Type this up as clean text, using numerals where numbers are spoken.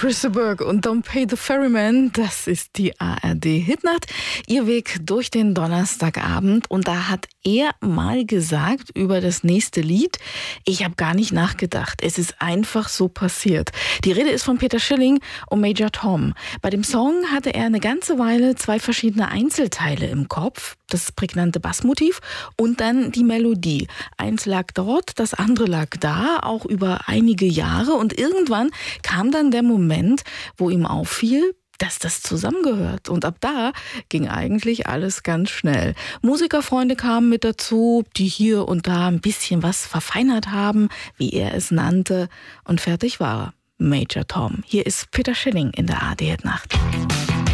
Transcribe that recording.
Chris Burke und Don't Pay the Ferryman, das ist die ARD-Hitnacht. Ihr Weg durch den Donnerstagabend. Und da hat er mal gesagt über das nächste Lied: Ich habe gar nicht nachgedacht. Es ist einfach so passiert. Die Rede ist von Peter Schilling und Major Tom. Bei dem Song hatte er eine ganze Weile zwei verschiedene Einzelteile im Kopf. Das prägnante Bassmotiv und dann die Melodie. Eins lag dort, das andere lag da, auch über einige Jahre. Und irgendwann kam dann der Moment, wo ihm auffiel, dass das zusammengehört. Und ab da ging eigentlich alles ganz schnell. Musikerfreunde kamen mit dazu, die hier und da ein bisschen was verfeinert haben, wie er es nannte. Und fertig war er. Major Tom. Hier ist Peter Schilling in der ARD-Nacht.